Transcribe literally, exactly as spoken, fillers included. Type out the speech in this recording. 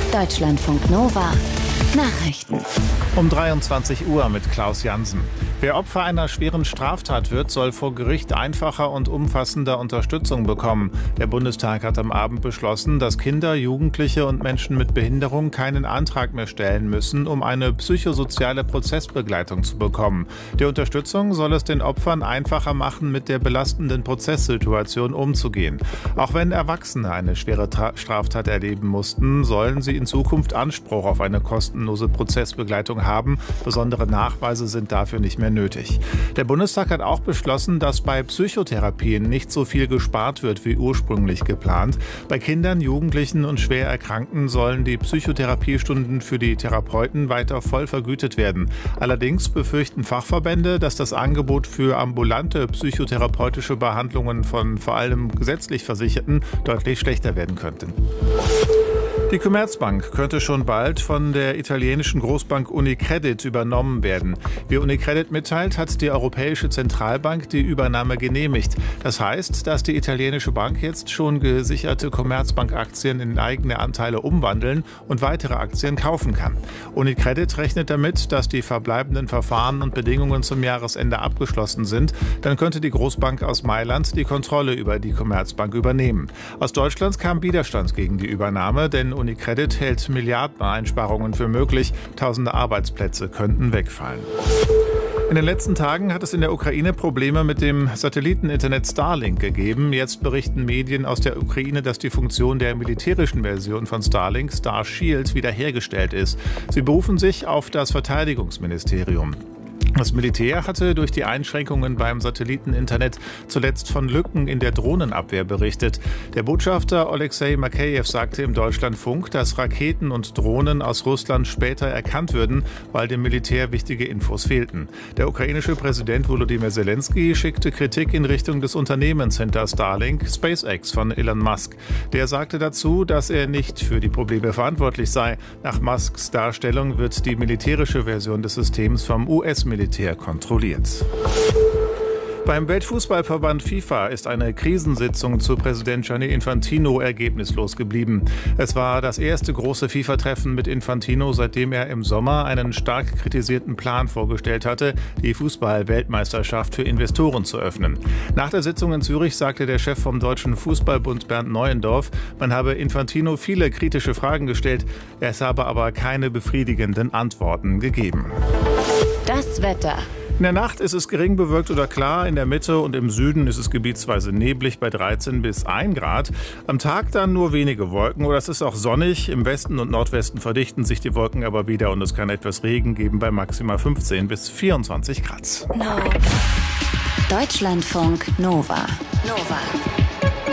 Deutschlandfunk Nova Nachrichten. Um dreiundzwanzig Uhr mit Klaus Jansen. Wer Opfer einer schweren Straftat wird, soll vor Gericht einfacher und umfassender Unterstützung bekommen. Der Bundestag hat am Abend beschlossen, dass Kinder, Jugendliche und Menschen mit Behinderung keinen Antrag mehr stellen müssen, um eine psychosoziale Prozessbegleitung zu bekommen. Die Unterstützung soll es den Opfern einfacher machen, mit der belastenden Prozesssituation umzugehen. Auch wenn Erwachsene eine schwere Tra- Straftat erleben mussten, sollen sie in Zukunft Anspruch auf eine kostenlose Prozessbegleitung haben. Besondere Nachweise sind dafür nicht mehr nötig. Der Bundestag hat auch beschlossen, dass bei Psychotherapien nicht so viel gespart wird wie ursprünglich geplant. Bei Kindern, Jugendlichen und schwer Erkrankten sollen die Psychotherapiestunden für die Therapeuten weiter voll vergütet werden. Allerdings befürchten Fachverbände, dass das Angebot für ambulante psychotherapeutische Behandlungen von vor allem gesetzlich Versicherten deutlich schlechter werden könnte. Die Commerzbank könnte schon bald von der italienischen Großbank Unicredit übernommen werden. Wie Unicredit mitteilt, hat die Europäische Zentralbank die Übernahme genehmigt. Das heißt, dass die italienische Bank jetzt schon gesicherte Commerzbank-Aktien in eigene Anteile umwandeln und weitere Aktien kaufen kann. Unicredit rechnet damit, dass die verbleibenden Verfahren und Bedingungen zum Jahresende abgeschlossen sind. Dann könnte die Großbank aus Mailand die Kontrolle über die Commerzbank übernehmen. Aus Deutschland kam Widerstand gegen die Übernahme, denn Unicredit hält Milliardeneinsparungen für möglich. Tausende Arbeitsplätze könnten wegfallen. In den letzten Tagen hat es in der Ukraine Probleme mit dem Satelliteninternet Starlink gegeben. Jetzt berichten Medien aus der Ukraine, dass die Funktion der militärischen Version von Starlink, Starshield, wiederhergestellt ist. Sie berufen sich auf das Verteidigungsministerium. Das Militär hatte durch die Einschränkungen beim Satelliteninternet zuletzt von Lücken in der Drohnenabwehr berichtet. Der Botschafter Oleksij Makejew sagte im Deutschlandfunk, dass Raketen und Drohnen aus Russland später erkannt würden, weil dem Militär wichtige Infos fehlten. Der ukrainische Präsident Volodymyr Zelensky schickte Kritik in Richtung des Unternehmens hinter Starlink, SpaceX von Elon Musk. Der sagte dazu, dass er nicht für die Probleme verantwortlich sei. Nach Musks Darstellung wird die militärische Version des Systems vom U S-Militär kontrolliert. Beim Weltfußballverband FIFA ist eine Krisensitzung zu Präsident Gianni Infantino ergebnislos geblieben. Es war das erste große FIFA-Treffen mit Infantino, seitdem er im Sommer einen stark kritisierten Plan vorgestellt hatte, die Fußball-Weltmeisterschaft für Investoren zu öffnen. Nach der Sitzung in Zürich sagte der Chef vom Deutschen Fußballbund Bernd Neuendorf, man habe Infantino viele kritische Fragen gestellt, es habe aber keine befriedigenden Antworten gegeben. Das Wetter. In der Nacht ist es gering bewölkt oder klar, in der Mitte und im Süden ist es gebietsweise neblig bei dreizehn bis ein Grad. Am Tag dann nur wenige Wolken oder es ist auch sonnig. Im Westen und Nordwesten verdichten sich die Wolken aber wieder und es kann etwas Regen geben bei maximal fünfzehn bis vierundzwanzig Grad. No. Deutschlandfunk Nova. Nova.